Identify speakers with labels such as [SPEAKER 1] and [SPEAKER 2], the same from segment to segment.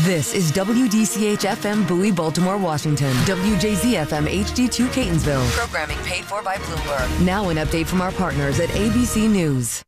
[SPEAKER 1] This is WDCH-FM Bowie, Baltimore, Washington. WJZ-FM HD2 Catonsville. Programming paid for by Bloomberg. Now an update from our partners at ABC News.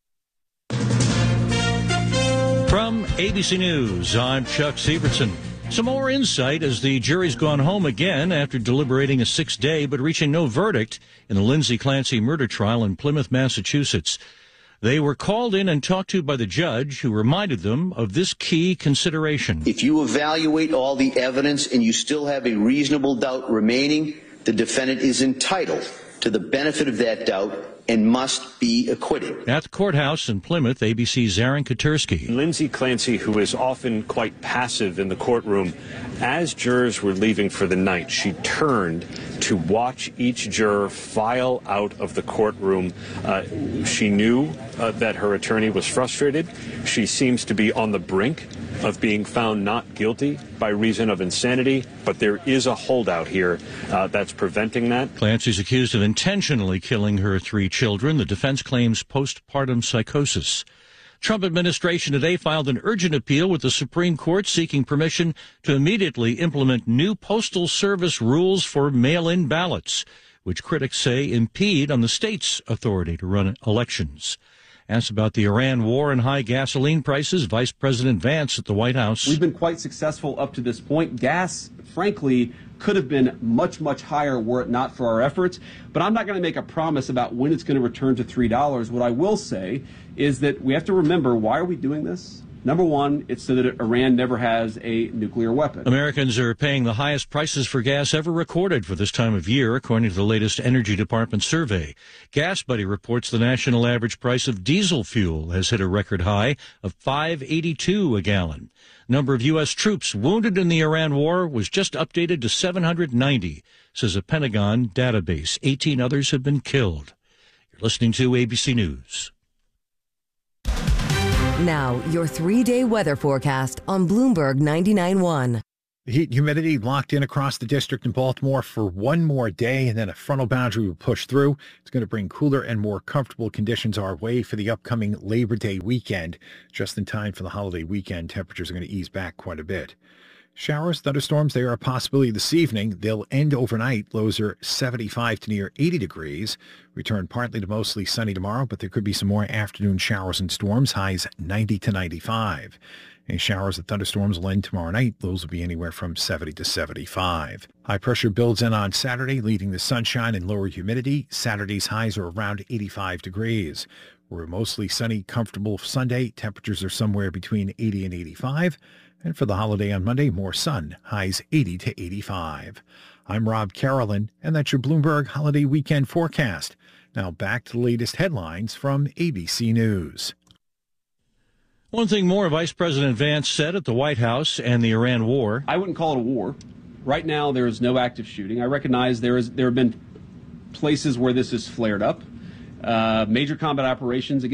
[SPEAKER 2] From ABC News, I'm Chuck Sievertson. Some more insight as the jury's gone home again after deliberating a 6-day but reaching no verdict in the Lindsay Clancy murder trial in Plymouth, Massachusetts. They were called in and talked to by the judge, who reminded them of this key consideration.
[SPEAKER 3] If you evaluate all the evidence and you still have a reasonable doubt remaining, the defendant is entitled to the benefit of that doubt and must be acquitted.
[SPEAKER 2] At the courthouse in Plymouth, ABC's Aaron Katersky.
[SPEAKER 4] Lindsay Clancy, who is often quite passive in the courtroom, as jurors were leaving for the night, she turned to watch each juror file out of the courtroom. She knew that her attorney was frustrated. She seems to be on the brink of being found not guilty by reason of insanity, but there is a holdout here that's preventing that.
[SPEAKER 2] Clancy's accused of intentionally killing her 3 children. The defense claims postpartum psychosis. Trump administration today filed an urgent appeal with the Supreme Court seeking permission to immediately implement new Postal Service rules for mail-in ballots, which critics say impede on the state's authority to run elections. Asked about the Iran war and high gasoline prices, Vice President Vance at the White House.
[SPEAKER 5] We've been quite successful up to this point. Gas, frankly, could have been much, much higher were it not for our efforts. But I'm not going to make a promise about when it's going to return to $3. What I will say is that we have to remember, why are we doing this? Number one, it's so that Iran never has a nuclear weapon.
[SPEAKER 2] Americans are paying the highest prices for gas ever recorded for this time of year, according to the latest Energy Department survey. GasBuddy reports the national average price of diesel fuel has hit a record high of $5.82 a gallon. Number of U.S. troops wounded in the Iran war was just updated to 790, says a Pentagon database. 18 others have been killed. You're listening to ABC News.
[SPEAKER 1] Now, your 3-day weather forecast on Bloomberg 99.1.
[SPEAKER 6] The heat and humidity locked in across the district in Baltimore for one more day, and then a frontal boundary will push through. It's going to bring cooler and more comfortable conditions our way for the upcoming Labor Day weekend. Just in time for the holiday weekend, temperatures are going to ease back quite a bit. Showers, thunderstorms, they are a possibility this evening. They'll end overnight. Lows are 75 to near 80 degrees. Return partly to mostly sunny tomorrow, but there could be some more afternoon showers and storms. Highs 90 to 95. Any showers and thunderstorms will end tomorrow night. Those will be anywhere from 70 to 75. High pressure builds in on Saturday, leading to sunshine and lower humidity. Saturday's highs are around 85 degrees. We're mostly sunny, comfortable Sunday. Temperatures are somewhere between 80 and 85. And for the holiday on Monday, more sun, highs 80 to 85. I'm Rob Carolyn, and that's your Bloomberg Holiday Weekend forecast. Now back to the latest headlines from ABC News.
[SPEAKER 2] One thing more Vice President Vance said at the White House and the Iran war.
[SPEAKER 5] I wouldn't call it a war. Right now, there is no active shooting. I recognize there have been places where this has flared up. Major combat operations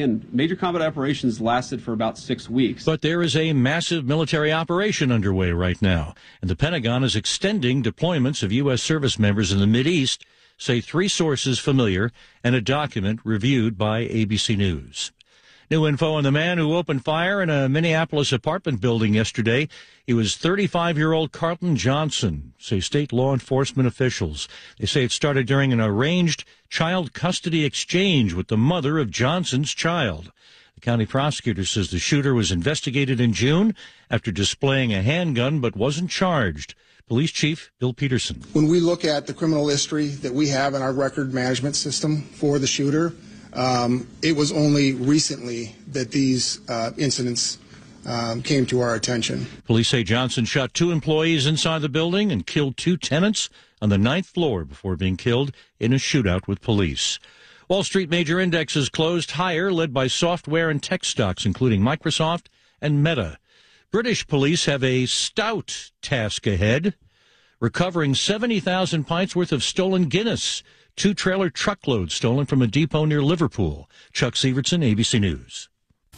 [SPEAKER 5] lasted for about 6 weeks.
[SPEAKER 2] But there is a massive military operation underway right now, and the Pentagon is extending deployments of U.S. service members in the Mideast, say 3 sources familiar and a document reviewed by ABC News. New info on the man who opened fire in a Minneapolis apartment building yesterday. He was 35-year-old Carlton Johnson, say state law enforcement officials. They say it started during an arranged child custody exchange with the mother of Johnson's child. The county prosecutor says the shooter was investigated in June after displaying a handgun but wasn't charged. Police Chief Bill Peterson.
[SPEAKER 7] When we look at the criminal history that we have in our record management system for the shooter, it was only recently that these incidents came to our attention.
[SPEAKER 2] Police say Johnson shot 2 employees inside the building and killed 2 tenants on the 9th floor before being killed in a shootout with police. Wall Street major indexes closed higher, led by software and tech stocks, including Microsoft and Meta. British police have a stout task ahead, recovering 70,000 pints worth of stolen Guinness. 2 trailer truckloads stolen from a depot near Liverpool. Chuck Sievertson, ABC News.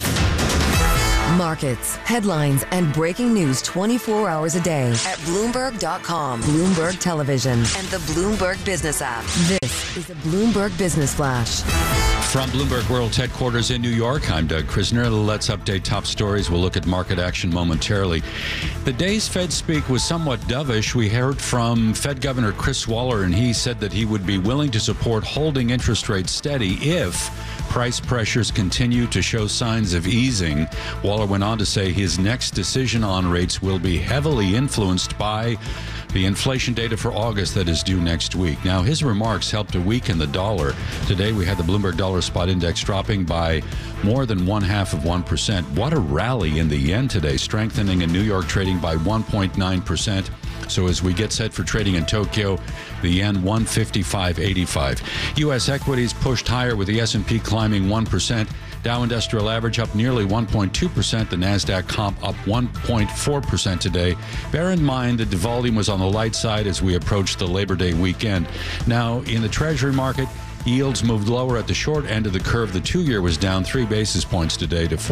[SPEAKER 1] Markets, headlines, and breaking news 24 hours a day at Bloomberg.com, Bloomberg Television, and the Bloomberg Business app. This is a Bloomberg Business Flash.
[SPEAKER 8] From Bloomberg World Headquarters in New York, I'm Doug Krisner. Let's update top stories. We'll look at market action momentarily. The day's Fed speak was somewhat dovish. We heard from Fed Governor Chris Waller, and he said that he would be willing to support holding interest rates steady if price pressures continue to show signs of easing. Waller went on to say his next decision on rates will be heavily influenced by the inflation data for August that is due next week. Now, his remarks helped to weaken the dollar. Today, we had the Bloomberg Dollar Spot Index dropping by more than 0.5%. What a rally in the yen today, strengthening in New York, trading by 1.9%. So as we get set for trading in Tokyo, the yen 155.85. U.S. equities pushed higher with the S&P climbing 1%. Dow Industrial Average up nearly 1.2%. The NASDAQ comp up 1.4% today. Bear in mind that the volume was on the light side as we approached the Labor Day weekend. Now, in the Treasury market, yields moved lower at the short end of the curve. The 2-year was down 3 basis points today to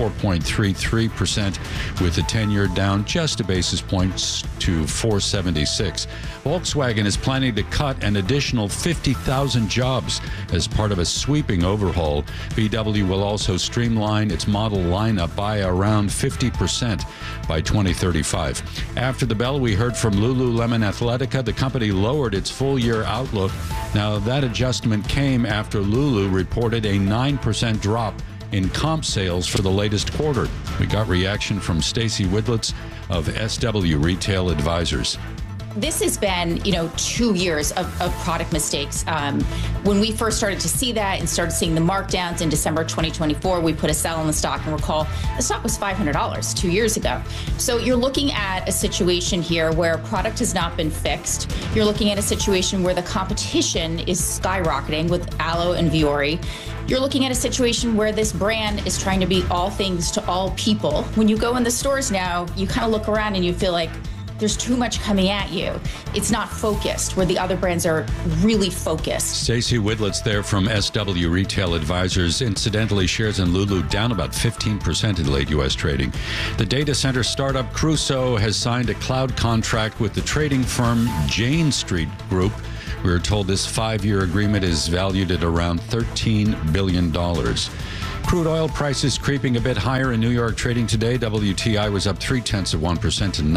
[SPEAKER 8] 4.33%, with the 10-year down just a basis point to 4.76. Volkswagen is planning to cut an additional 50,000 jobs as part of a sweeping overhaul. VW will also streamline its model lineup by around 50% by 2035. After the bell, we heard from Lululemon Athletica. The company lowered its full-year outlook. Now, that adjustment came after Lulu reported a 9% drop in comp sales for the latest quarter. We got reaction from Stacy Widlitz of SW Retail Advisors.
[SPEAKER 9] This has been, 2 years of product mistakes. When we first started to see that and started seeing the markdowns in December 2024, we put a sell on the stock, and recall the stock was $500 2 years ago. So you're looking at a situation here where product has not been fixed. You're looking at a situation where the competition is skyrocketing with Alo and Vuori. You're looking at a situation where this brand is trying to be all things to all people. When you go in the stores now, you kind of look around and you feel like there's too much coming at you. It's not focused, where the other brands are really focused.
[SPEAKER 8] Stacy Widlitz there from SW Retail Advisors. Incidentally, shares in Lulu down about 15% in late U.S. trading. The data center startup Crusoe has signed a cloud contract with the trading firm Jane Street Group. We were told this 5-year agreement is valued at around $13 billion. Crude oil prices creeping a bit higher in New York trading today. WTI was up 0.3% to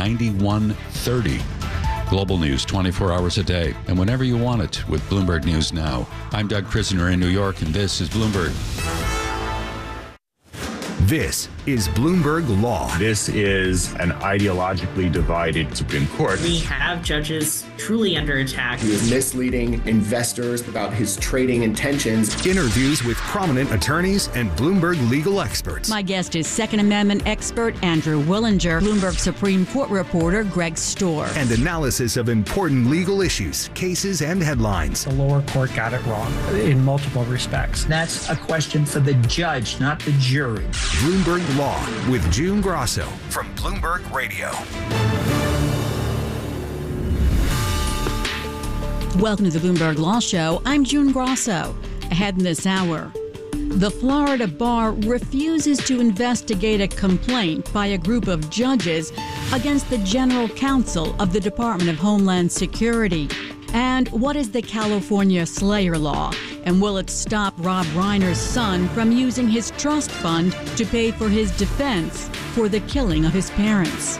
[SPEAKER 8] 91.30. Global news 24 hours a day and whenever you want it with Bloomberg News Now. I'm Doug Krisner in New York, and this is Bloomberg.
[SPEAKER 10] This is Bloomberg Law.
[SPEAKER 11] This is an ideologically divided Supreme Court.
[SPEAKER 12] We have judges truly under attack.
[SPEAKER 13] He is misleading investors about his trading intentions.
[SPEAKER 10] Interviews with prominent attorneys and Bloomberg legal experts.
[SPEAKER 14] My guest is Second Amendment expert Andrew Willinger, Bloomberg Supreme Court reporter Greg Stohr.
[SPEAKER 10] And analysis of important legal issues, cases, and headlines.
[SPEAKER 15] The lower court got it wrong in multiple respects.
[SPEAKER 16] That's a question for the judge, not the jury.
[SPEAKER 10] Bloomberg Law with June Grosso from Bloomberg Radio.
[SPEAKER 14] Welcome to the Bloomberg Law Show. I'm June Grosso. Ahead in this hour, the Florida bar refuses to investigate a complaint by a group of judges against the general counsel of the Department of Homeland Security. And what is the California Slayer Law? And will it stop Rob Reiner's son from using his trust fund to pay for his defense for the killing of his parents?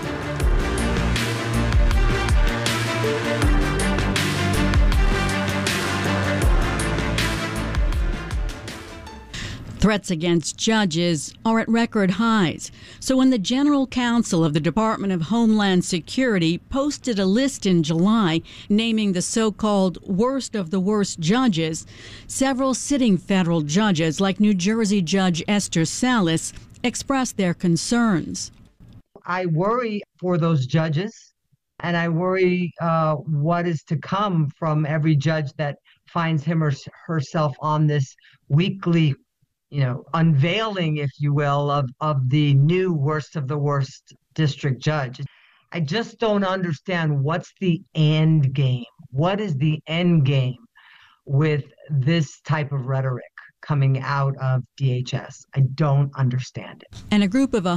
[SPEAKER 14] Threats against judges are at record highs. So when the General Counsel of the Department of Homeland Security posted a list in July naming the so-called worst of the worst judges, several sitting federal judges like New Jersey Judge Esther Salas expressed their concerns.
[SPEAKER 17] I worry for those judges, and I worry what is to come from every judge that finds him or herself on this weekly unveiling, if you will, of the new worst of the worst district judge. I just don't understand what's the end game. What is the end game with this type of rhetoric? coming out of DHS. I don't understand it.
[SPEAKER 14] And a group of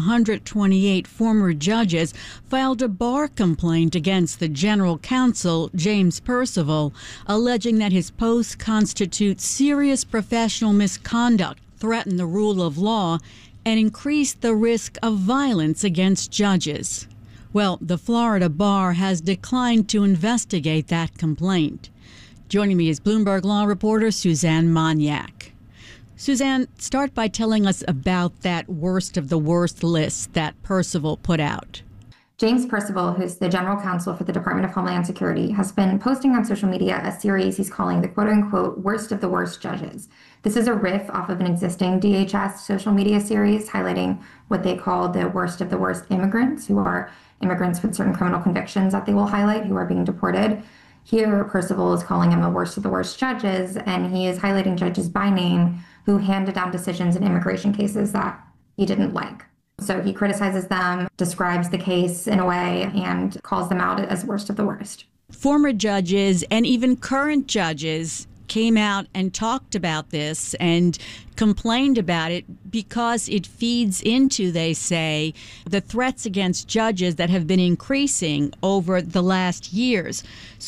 [SPEAKER 14] 128 former judges filed a bar complaint against the general counsel, James Percival, alleging that his posts constitute serious professional misconduct, threaten the rule of law, and increase the risk of violence against judges. Well, the Florida bar has declined to investigate that complaint. Joining me is Bloomberg Law reporter Suzanne Moniak. Suzanne, start by telling us about that worst of the worst list that Percival put out.
[SPEAKER 18] James Percival, who's the general counsel for the Department of Homeland Security, has been posting on social media a series he's calling the quote-unquote worst of the worst judges. This is a riff off of an existing DHS social media series highlighting what they call the worst of the worst immigrants, who are immigrants with certain criminal convictions that they will highlight who are being deported. Here, Percival is calling them the worst of the worst judges, and he is highlighting judges by name who handed down decisions in immigration cases that he didn't like. So he criticizes them, describes the case in a way, and calls them out as worst of the worst.
[SPEAKER 14] Former judges and even current judges came out and talked about this and complained about it because it feeds into, they say, the threats against judges that have been increasing over the last years.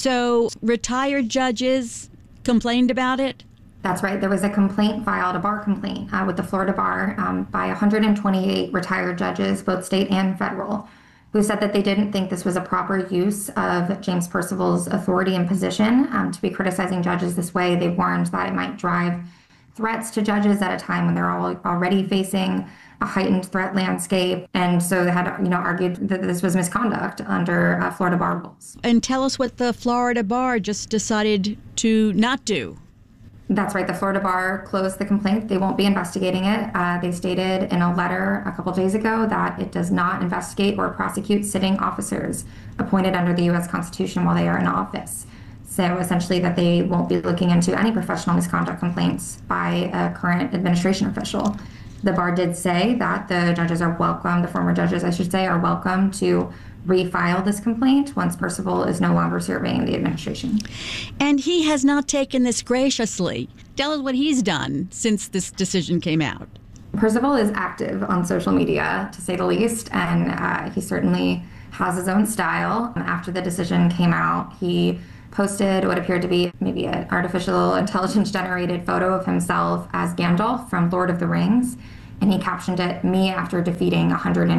[SPEAKER 14] So retired judges complained about it?
[SPEAKER 18] That's right. There was a complaint filed, a bar complaint with the Florida bar by 128 retired judges, both state and federal, who said that they didn't think this was a proper use of James Percival's authority and position to be criticizing judges this way. They warned that it might drive threats to judges at a time when they're already facing a heightened threat landscape. And so they had, argued that this was misconduct under Florida bar rules.
[SPEAKER 14] And tell us what the Florida bar just decided to not do.
[SPEAKER 18] That's right. The Florida bar closed the complaint. They won't be investigating it. They stated in a letter a couple days ago that it does not investigate or prosecute sitting officers appointed under the U.S. Constitution while they are in office. So essentially that they won't be looking into any professional misconduct complaints by a current administration official. The bar did say that the judges are welcome, the former judges, I should say, are welcome to refile this complaint once Percival is no longer serving the administration.
[SPEAKER 14] And he has not taken this graciously. Tell us what he's done since this decision came out.
[SPEAKER 18] Percival is active on social media, to say the least, and he certainly has his own style. After the decision came out, he posted what appeared to be maybe an artificial intelligence-generated photo of himself as Gandalf from Lord of the Rings, and he captioned it, "Me after defeating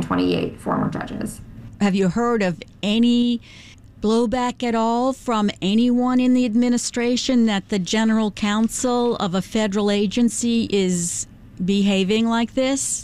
[SPEAKER 18] 128 former judges."
[SPEAKER 14] Have you heard of any blowback at all from anyone in the administration that the general counsel of a federal agency is behaving like this?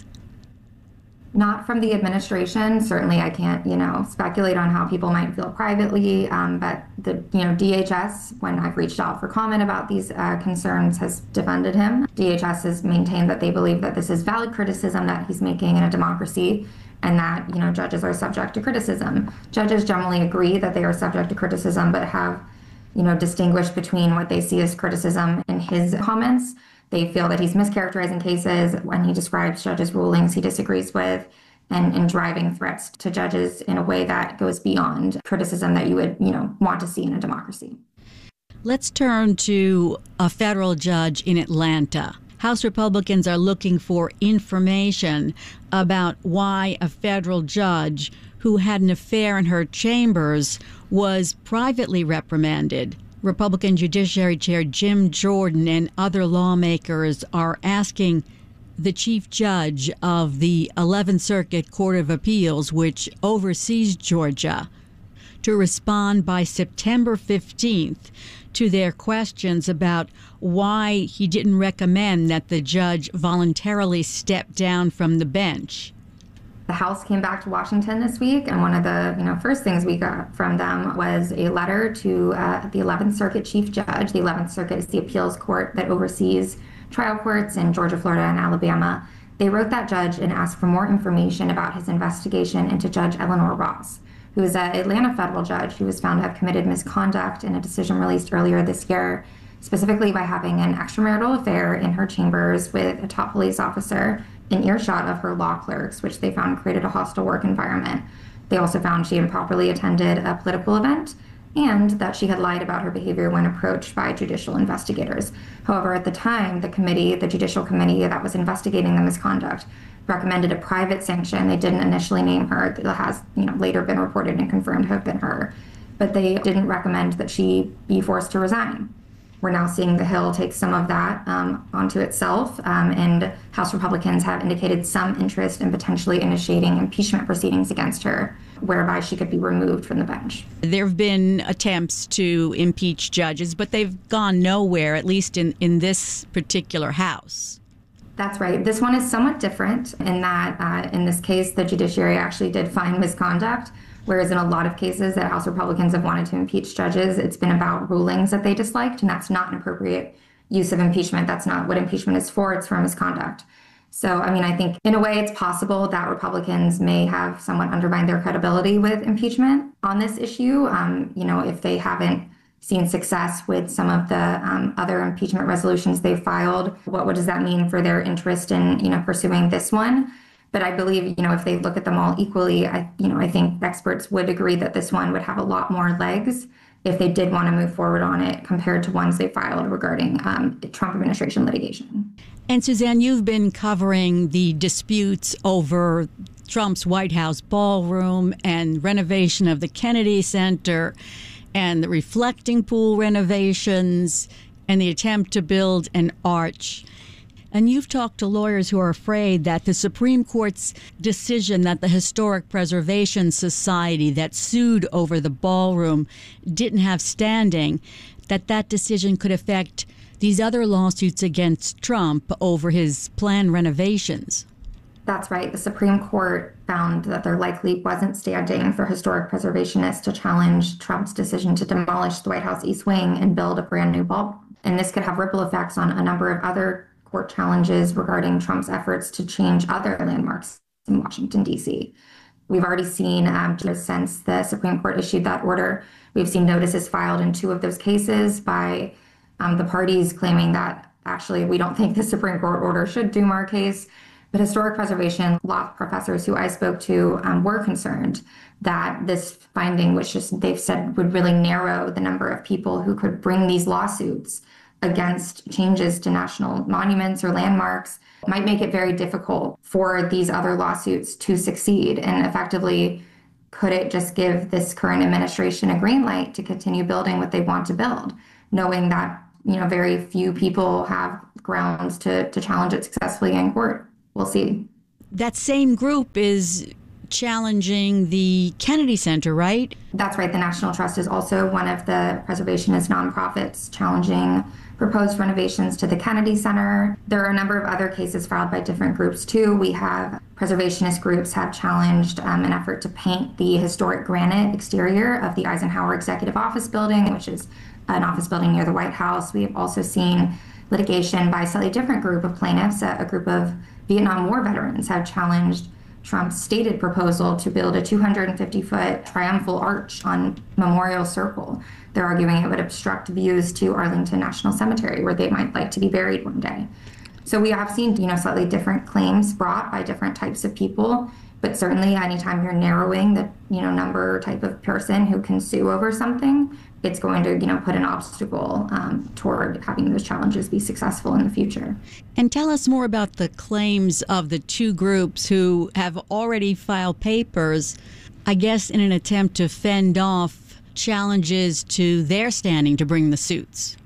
[SPEAKER 18] Not from the administration. Certainly, I can't, speculate on how people might feel privately. But the, DHS, when I've reached out for comment about these concerns, has defended him. DHS has maintained that they believe that this is valid criticism that he's making in a democracy, and that, judges are subject to criticism. Judges generally agree that they are subject to criticism, but have, distinguished between what they see as criticism in his comments. They feel that he's mischaracterizing cases when he describes judges' rulings he disagrees with, and driving threats to judges in a way that goes beyond criticism that you would, want to see in a democracy.
[SPEAKER 14] Let's turn to a federal judge in Atlanta. House Republicans are looking for information about why a federal judge who had an affair in her chambers was privately reprimanded. Republican Judiciary Chair Jim Jordan and other lawmakers are asking the chief judge of the 11th Circuit Court of Appeals, which oversees Georgia, to respond by September 15th to their questions about why he didn't recommend that the judge voluntarily step down from the bench.
[SPEAKER 18] The House came back to Washington this week, and one of the first things we got from them was a letter to the 11th Circuit Chief Judge. The 11th Circuit is the appeals court that oversees trial courts in Georgia, Florida, and Alabama. They wrote that judge and asked for more information about his investigation into Judge Eleanor Ross, who is an Atlanta federal judge who was found to have committed misconduct in a decision released earlier this year, specifically by having an extramarital affair in her chambers with a top police officer in earshot of her law clerks, which they found created a hostile work environment. They also found she improperly attended a political event and that she had lied about her behavior when approached by judicial investigators. However, at the time, the judicial committee that was investigating the misconduct, recommended a private sanction. They didn't initially name her. That has later been reported and confirmed to have been her. But they didn't recommend that she be forced to resign. We're now seeing the Hill take some of that onto itself, and House Republicans have indicated some interest in potentially initiating impeachment proceedings against her, whereby she could be removed from the bench.
[SPEAKER 14] There have been attempts to impeach judges, but they've gone nowhere, at least in this particular House.
[SPEAKER 18] That's right. This one is somewhat different in that, in this case, the judiciary actually did find misconduct, whereas in a lot of cases that House Republicans have wanted to impeach judges, it's been about rulings that they disliked, and that's not an appropriate use of impeachment. That's not what impeachment is for. It's for misconduct. So, I think in a way it's possible that Republicans may have somewhat undermined their credibility with impeachment on this issue, if they haven't seen success with some of the other impeachment resolutions they've filed. What does that mean for their interest in, pursuing this one? But I believe, if they look at them all equally, I think experts would agree that this one would have a lot more legs if they did want to move forward on it compared to ones they filed regarding Trump administration litigation.
[SPEAKER 14] And Suzanne, you've been covering the disputes over Trump's White House ballroom and renovation of the Kennedy Center and the reflecting pool renovations and the attempt to build an arch. And you've talked to lawyers who are afraid that the Supreme Court's decision that the Historic Preservation Society that sued over the ballroom didn't have standing, that decision could affect these other lawsuits against Trump over his planned renovations.
[SPEAKER 18] That's right. The Supreme Court found that there likely wasn't standing for historic preservationists to challenge Trump's decision to demolish the White House East Wing and build a brand new ballroom. And this could have ripple effects on a number of other court challenges regarding Trump's efforts to change other landmarks in Washington, D.C. We've already seen, since the Supreme Court issued that order, we've seen notices filed in 2 of those cases by the parties claiming that actually we don't think the Supreme Court order should doom our case. But historic preservation law professors who I spoke to were concerned that this finding, which they've said would really narrow the number of people who could bring these lawsuits against changes to national monuments or landmarks, might make it very difficult for these other lawsuits to succeed. And effectively, could it just give this current administration a green light to continue building what they want to build, knowing that very few people have grounds to challenge it successfully in court? We'll see.
[SPEAKER 14] That same group is challenging the Kennedy Center, right?
[SPEAKER 18] That's right. The National Trust is also one of the preservationist nonprofits challenging proposed renovations to the Kennedy Center. There are a number of other cases filed by different groups, too. We have preservationist groups have challenged an effort to paint the historic granite exterior of the Eisenhower Executive Office Building, which is an office building near the White House. We have also seen litigation by a slightly different group of plaintiffs. A group of Vietnam War veterans have challenged Trump's stated proposal to build a 250-foot triumphal arch on Memorial Circle. They're arguing it would obstruct views to Arlington National Cemetery, where they might like to be buried one day. So we have seen, slightly different claims brought by different types of people. But certainly anytime you're narrowing the, number or type of person who can sue over something, it's going to, put an obstacle toward having those challenges be successful in the future.
[SPEAKER 14] And tell us more about the claims of the 2 groups who have already filed papers, I guess, in an attempt to fend off challenges to their standing to bring the suits.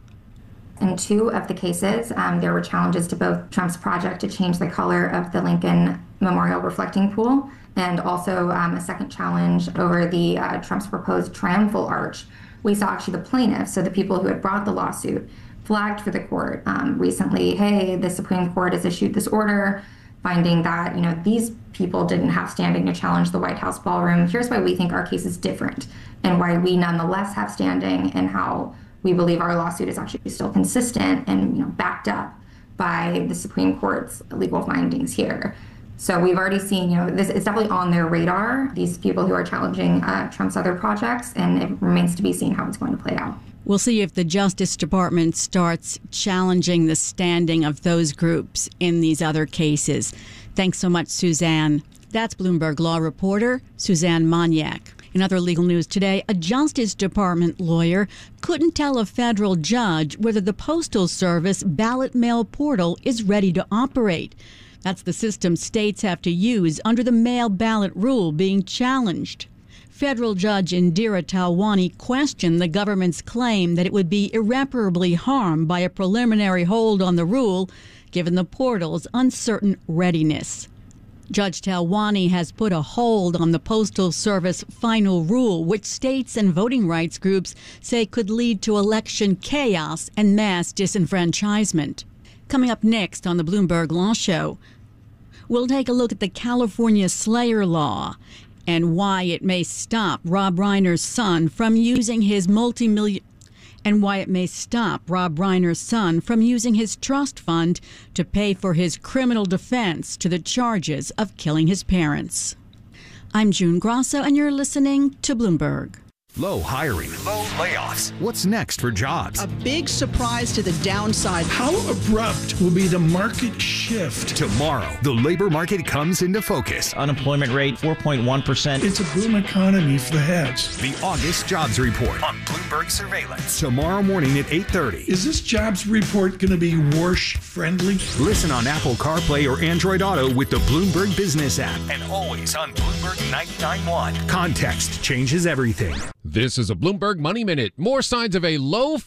[SPEAKER 18] In 2 of the cases, there were challenges to both Trump's project to change the color of the Lincoln Memorial reflecting pool and also a second challenge over the Trump's proposed triumphal arch. We saw actually the plaintiffs, so the people who had brought the lawsuit, flagged for the court recently, hey, the Supreme Court has issued this order finding that, these people didn't have standing to challenge the White House ballroom. Here's why we think our case is different and why we nonetheless have standing and how we believe our lawsuit is actually still consistent and backed up by the Supreme Court's legal findings here. So we've already seen, this is definitely on their radar, these people who are challenging Trump's other projects, and it remains to be seen how it's going to play out.
[SPEAKER 14] We'll see if the Justice Department starts challenging the standing of those groups in these other cases. Thanks so much, Suzanne. That's Bloomberg Law reporter Suzanne Moniak. In other legal news today, a Justice Department lawyer couldn't tell a federal judge whether the Postal Service ballot mail portal is ready to operate. That's the system states have to use under the mail ballot rule being challenged. Federal Judge Indira Talwani questioned the government's claim that it would be irreparably harmed by a preliminary hold on the rule, given the portal's uncertain readiness. Judge Talwani has put a hold on the Postal Service final rule, which states and voting rights groups say could lead to election chaos and mass disenfranchisement. Coming up next on the Bloomberg Law Show, we'll take a look at the California Slayer Law and why it may stop Rob Reiner's son from using his trust fund to pay for his criminal defense to the charges of killing his parents. I'm June Grosso, and you're listening to Bloomberg.
[SPEAKER 10] Low hiring, low layoffs. What's next for jobs?
[SPEAKER 19] A big surprise to the downside.
[SPEAKER 20] How abrupt will be the market shift?
[SPEAKER 10] Tomorrow, the labor market comes into focus.
[SPEAKER 21] Unemployment rate, 4.1%.
[SPEAKER 20] It's a boom economy for the heads.
[SPEAKER 10] The August Jobs Report on Bloomberg Surveillance. Tomorrow morning at 8:30.
[SPEAKER 20] Is this jobs report going to be Warsh-friendly?
[SPEAKER 10] Listen on Apple CarPlay or Android Auto with the Bloomberg Business app. And always on Bloomberg 99.1. Context changes everything.
[SPEAKER 22] This is a Bloomberg Money Minute. More signs of a low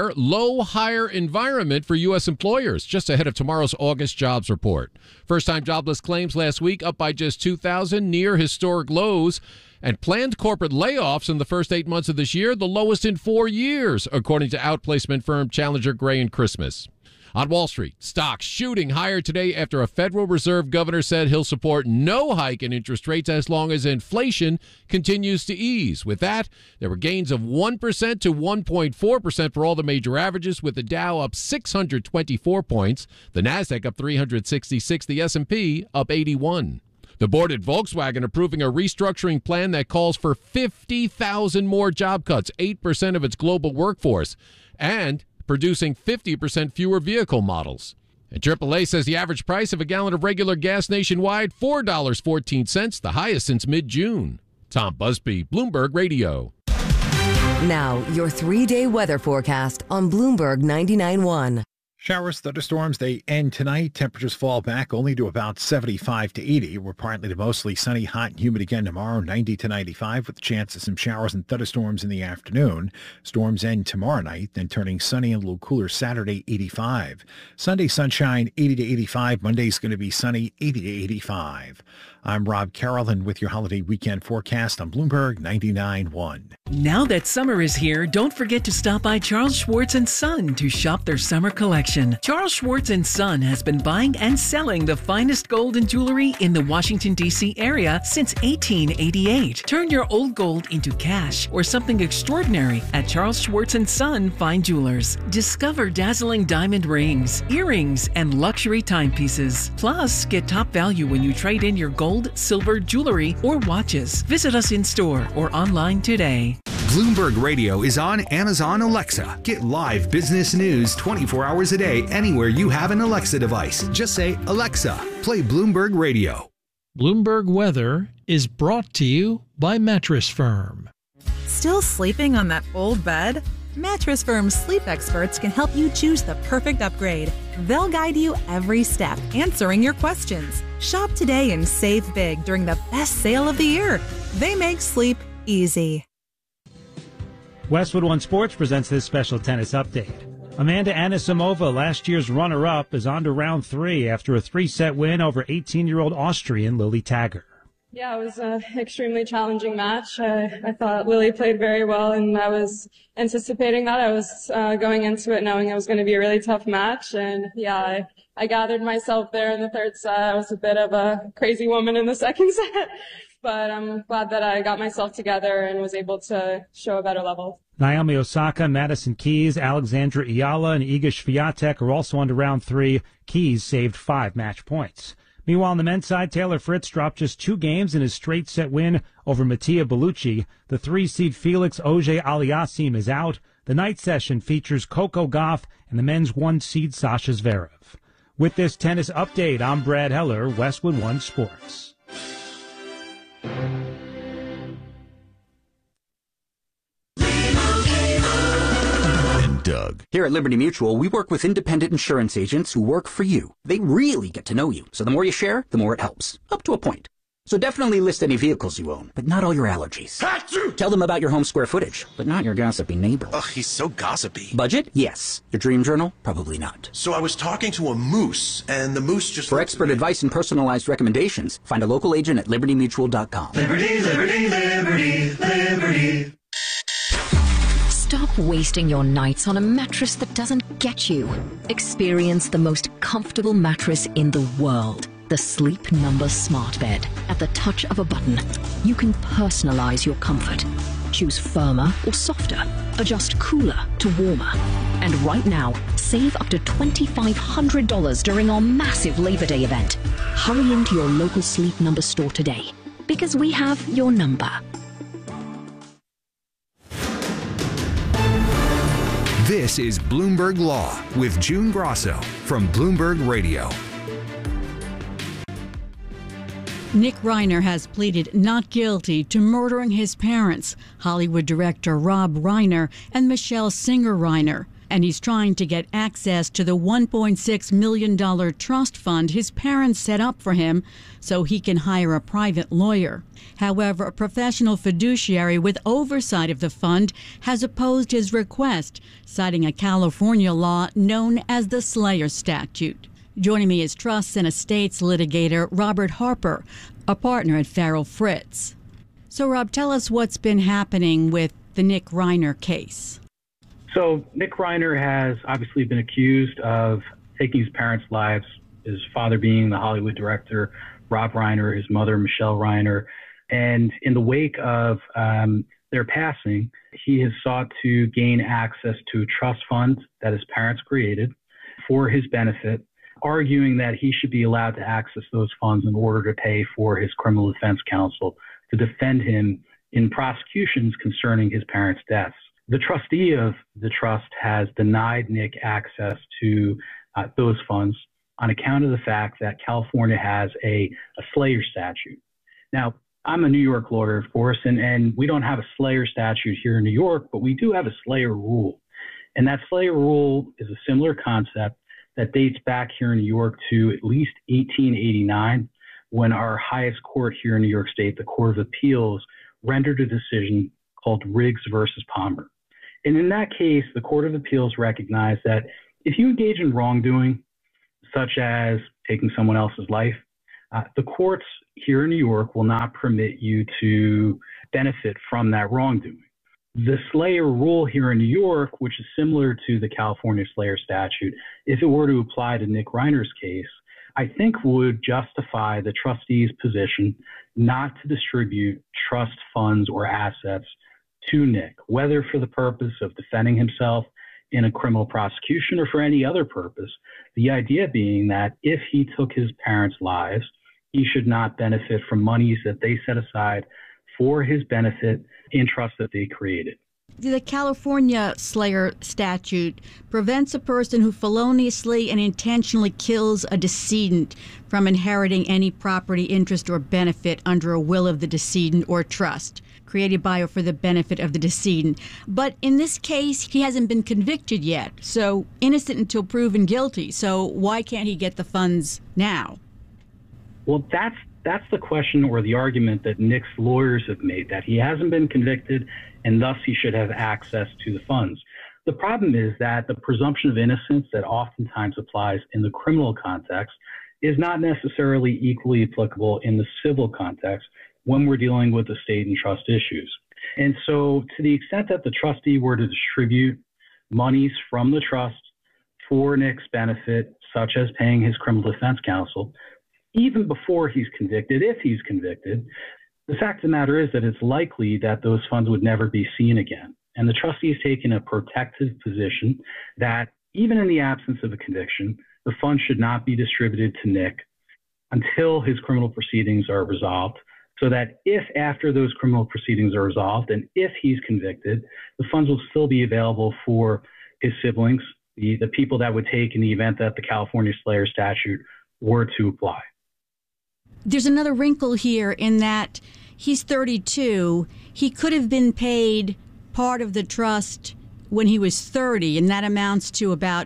[SPEAKER 22] hire environment for U.S. employers just ahead of tomorrow's August jobs report. First-time jobless claims last week up by just 2,000, near historic lows. And planned corporate layoffs in the first 8 months of this year, the lowest in 4 years, according to outplacement firm Challenger Gray & Christmas. On Wall Street, stocks shooting higher today after a Federal Reserve governor said he'll support no hike in interest rates as long as inflation continues to ease. With that, there were gains of 1% to 1.4% for all the major averages, with the Dow up 624 points, the Nasdaq up 366, the S&P up 81. The board at Volkswagen approving a restructuring plan that calls for 50,000 more job cuts, 8% of its global workforce, and producing 50% fewer vehicle models. And AAA says the average price of a gallon of regular gas nationwide, $4.14, the highest since mid-June. Tom Busby, Bloomberg Radio.
[SPEAKER 1] Now, your 3-day weather forecast on Bloomberg 99.1.
[SPEAKER 6] Showers, thunderstorms, they end tonight. Temperatures fall back only to about 75 to 80. We're partly to mostly sunny, hot and humid again tomorrow, 90 to 95, with a chance of some showers and thunderstorms in the afternoon. Storms end tomorrow night, then turning sunny and a little cooler Saturday, 85. Sunday, sunshine, 80 to 85. Monday's going to be sunny, 80 to 85. I'm Rob Carroll with your holiday weekend forecast on Bloomberg 99.1.
[SPEAKER 23] Now that summer is here, don't forget to stop by Charles Schwartz & Son to shop their summer collection. Charles Schwartz & Son has been buying and selling the finest gold and jewelry in the Washington, D.C. area since 1888. Turn your old gold into cash or something extraordinary at Charles Schwartz & Son Fine Jewelers. Discover dazzling diamond rings, earrings, and luxury timepieces. Plus, get top value when you trade in your gold, silver, jewelry, or watches. Visit us in store or online today.
[SPEAKER 10] Bloomberg Radio is on Amazon Alexa. Get live business news 24 hours a day anywhere you have an Alexa device. Just say, Alexa, play Bloomberg Radio.
[SPEAKER 24] Bloomberg Weather is brought to you by Mattress Firm.
[SPEAKER 25] Still sleeping on that old bed? Mattress Firm's sleep experts can help you choose the perfect upgrade. They'll guide you every step, answering your questions. Shop today and save big during the best sale of the year. They make sleep easy.
[SPEAKER 26] Westwood One Sports presents this special tennis update. Amanda Anisimova, last year's runner-up, is on to round 3 after a 3-set win over 18-year-old Austrian Lily Tagger.
[SPEAKER 27] Yeah, it was an extremely challenging match. I thought Lily played very well, and I was anticipating that. I was going into it knowing it was going to be a really tough match, and yeah, I gathered myself there in the third set. I was a bit of a crazy woman in the second set, but I'm glad that I got myself together and was able to show a better level.
[SPEAKER 26] Naomi Osaka, Madison Keys, Alexandra Iyala, and Iga Swiatek are also on to round 3. Keys saved 5 match points. Meanwhile, on the men's side, Taylor Fritz dropped just 2 games in his straight-set win over Mattia Bellucci. The 3-seed Felix Auger-Aliassime is out. The night session features Coco Gauff and the men's 1-seed Sasha Zverev. With this tennis update, I'm Brad Heller, Westwood One Sports.
[SPEAKER 2] Doug.
[SPEAKER 3] Here at Liberty Mutual, we work with independent insurance agents who work for you. They really get to know you, so the more you share, the more it helps. Up to a point. So definitely list any vehicles you own, but not all your allergies. Achoo! Tell them about your home square footage, but not your gossipy neighbor.
[SPEAKER 2] Ugh, he's so gossipy.
[SPEAKER 3] Budget? Yes. Your dream journal? Probably not.
[SPEAKER 2] So I was talking to a moose, and the moose just...
[SPEAKER 3] For expert advice and personalized recommendations, find a local agent at libertymutual.com.
[SPEAKER 4] Liberty, liberty, liberty, liberty.
[SPEAKER 1] Stop wasting your nights on a mattress that doesn't get you. Experience the most comfortable mattress in the world. The Sleep Number Smart Bed. At the touch of a button, you can personalize your comfort. Choose firmer or softer. Adjust cooler to warmer. And right now, save up to $2,500 during our massive Labor Day event. Hurry into your local Sleep Number store today, because we have your number.
[SPEAKER 10] This is Bloomberg Law with June Grosso from Bloomberg Radio.
[SPEAKER 14] Nick Reiner has pleaded not guilty to murdering his parents, Hollywood director Rob Reiner and Michelle Singer Reiner. And he's trying to get access to the $1.6 million trust fund his parents set up for him so he can hire a private lawyer. However, a professional fiduciary with oversight of the fund has opposed his request, citing a California law known as the Slayer Statute. Joining me is trusts and estates litigator Robert Harper, a partner at Farrell Fritz. So, Rob, tell us what's been happening with the Nick Reiner case.
[SPEAKER 5] So Nick Reiner has obviously been accused of taking his parents' lives, his father being the Hollywood director, Rob Reiner, his mother, Michelle Reiner. And in the wake of their passing, he has sought to gain access to a trust fund that his parents created for his benefit, arguing that he should be allowed to access those funds in order to pay for his criminal defense counsel to defend him in prosecutions concerning his parents' deaths. The trustee of the trust has denied Nick access to those funds on account of the fact that California has a Slayer statute. Now, I'm a New York lawyer, of course, and we don't have a Slayer statute here in New York, but we do have a Slayer rule. And that Slayer rule is a similar concept that dates back here in New York to at least 1889, when our highest court here in New York State, the Court of Appeals, rendered a decision called Riggs versus Palmer. And in that case, the Court of Appeals recognized that if you engage in wrongdoing, such as taking someone else's life, the courts here in New York will not permit you to benefit from that wrongdoing. The Slayer rule here in New York, which is similar to the California Slayer statute, if it were to apply to Nick Reiner's case, I think would justify the trustee's position not to distribute trust funds or assets to Nick, whether for the purpose of defending himself in a criminal prosecution or for any other purpose. The idea being that if he took his parents' lives, he should not benefit from monies that they set aside for his benefit in trust that they created.
[SPEAKER 14] The California Slayer statute prevents a person who feloniously and intentionally kills a decedent from inheriting any property, interest, or benefit under a will of the decedent or trust created by or for the benefit of the decedent. But in this case, he hasn't been convicted yet, so innocent until proven guilty. So why can't he get the funds now?
[SPEAKER 5] Well, that's the question or the argument that Nick's lawyers have made, that he hasn't been convicted and thus he should have access to the funds. The problem is that the presumption of innocence that oftentimes applies in the criminal context is not necessarily equally applicable in the civil context when we're dealing with estate and trust issues. And so to the extent that the trustee were to distribute monies from the trust for Nick's benefit, such as paying his criminal defense counsel, even before he's convicted, if he's convicted, the fact of the matter is that it's likely that those funds would never be seen again. And the trustee has taken a protective position that even in the absence of a conviction, the funds should not be distributed to Nick until his criminal proceedings are resolved, so that if after those criminal proceedings are resolved and if he's convicted, the funds will still be available for his siblings, the people that would take in the event that the California Slayer statute were to apply.
[SPEAKER 14] There's another wrinkle here in that he's 32. He could have been paid part of the trust when he was 30, and that amounts to about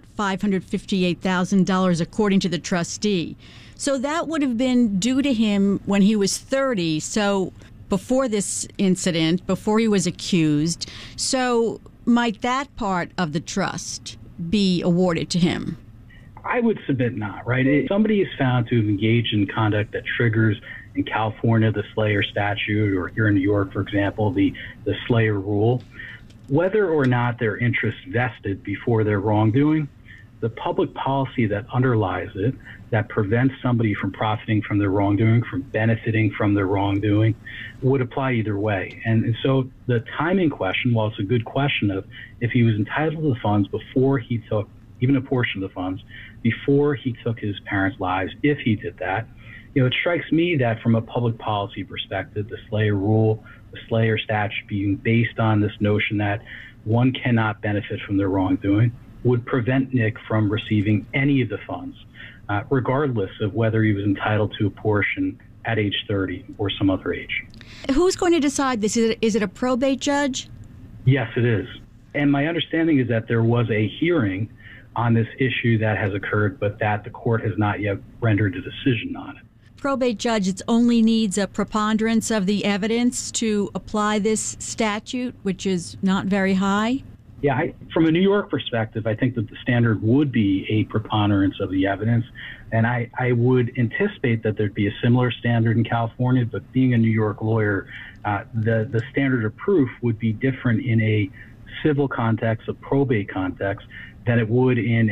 [SPEAKER 14] $558,000 according to the trustee. So that would have been due to him when he was 30, so before this incident, before he was accused. So might that part of the trust be awarded to him?
[SPEAKER 5] I would submit not, right? If somebody is found to have engaged in conduct that triggers in California the Slayer statute, or here in New York, for example, the Slayer rule, whether or not their interests vested before their wrongdoing, the public policy that underlies it, that prevents somebody from profiting from their wrongdoing, from benefiting from their wrongdoing, would apply either way. And so the timing question, while it's a good question of if he was entitled to the funds before he took even a portion of the funds, before he took his parents' lives, if he did that, it strikes me that from a public policy perspective, the Slayer rule, the Slayer statute being based on this notion that one cannot benefit from their wrongdoing, would prevent Nick from receiving any of the funds, regardless of whether he was entitled to a portion at age 30 or some other age. Who's going to decide this? Is it a probate judge? Yes, it is. And my understanding is that there was a hearing on this issue that has occurred, but that the court has not yet rendered a decision on it. Probate judge, it only needs a preponderance of the evidence to apply this statute, which is not very high? Yeah, from a New York perspective, I think that the standard would be a preponderance of the evidence. And I would anticipate that there'd be a similar standard in California, but being a New York lawyer, the standard of proof would be different in a civil context, a probate context, than it would in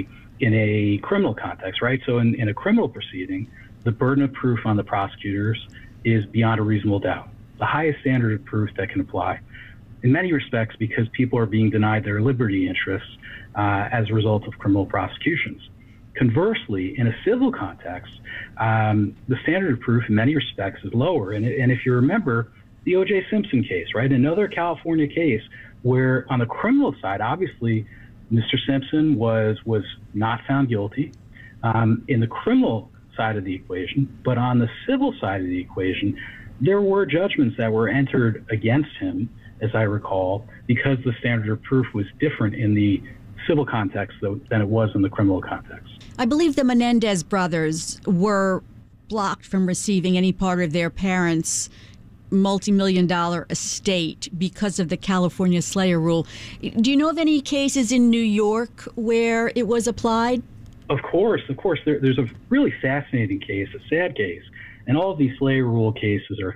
[SPEAKER 5] a criminal context, right? So in a criminal proceeding, the burden of proof on the prosecutors is beyond a reasonable doubt, the highest standard of proof that can apply. In many respects, because people are being denied their liberty interests as a result of criminal prosecutions. Conversely, in a civil context, the standard of proof in many respects is lower. And if you remember the O.J. Simpson case, right, another California case where on the criminal side, obviously, Mr. Simpson was not found guilty in the criminal side of the equation, but on the civil side of the equation, there were judgments that were entered against him, as I recall, because the standard of proof was different in the civil context than it was in the criminal context. I believe the Menendez brothers were blocked from receiving any part of their parents' multi-million-dollar estate because of the California Slayer rule. Do you know of any cases in New York where it was applied? Of course. There's a really fascinating case, a sad case, and all of these Slayer rule cases are